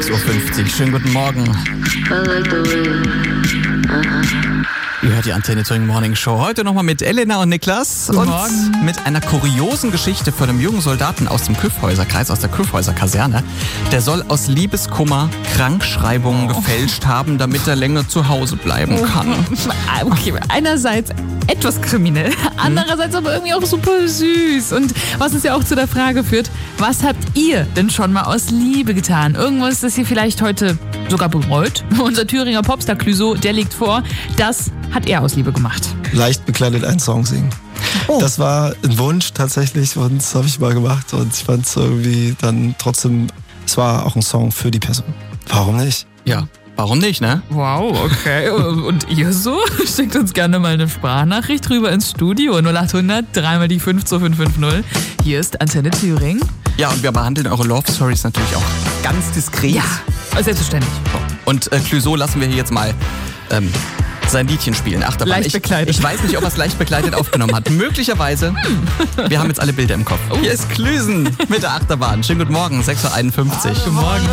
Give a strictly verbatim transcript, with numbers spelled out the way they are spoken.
sechs Uhr fünfzig. Schönen guten Morgen. Ihr hört die Antenne Thüringen Morning Show. Heute nochmal mit Elena und Niklas. Guten und Morgen. Mit einer kuriosen Geschichte von einem jungen Soldaten aus dem Kyffhäuserkreis, aus der Kyffhäuser Kaserne. Der soll aus Liebeskummer Krankschreibungen Oh. gefälscht haben, damit er länger zu Hause bleiben kann. Okay, einerseits etwas kriminell, andererseits aber irgendwie auch super süß. Und was uns ja auch zu der Frage führt, was habt ihr denn schon mal aus Liebe getan? Irgendwas, das ihr vielleicht heute sogar bereut? Unser Thüringer Popstar Clouseau, der liegt vor, das hat er aus Liebe gemacht. Leicht bekleidet einen Song singen. Oh. Das war ein Wunsch tatsächlich und das habe ich mal gemacht und ich fand es irgendwie dann trotzdem, es war auch ein Song für die Person. Warum nicht? Ja, warum nicht, ne? Wow, okay. Und ihr so? Schickt uns gerne mal eine Sprachnachricht rüber ins Studio. null acht hundert, dreimal die fünf zwei fünf fünf null. Hier ist Antenne Thüringen. Ja, und wir behandeln eure Love Stories natürlich auch ganz diskret. Ja, selbstverständlich. Und äh, Clouseau lassen wir hier jetzt mal ähm, sein Liedchen spielen. Achterbahn. Leicht ich, bekleidet. ich weiß nicht, ob er es leicht bekleidet aufgenommen hat. Möglicherweise. Wir haben jetzt alle Bilder im Kopf. Hier ist Klüsen mit der Achterbahn. Schönen guten Morgen, sechs Uhr einundfünfzig. Guten Morgen.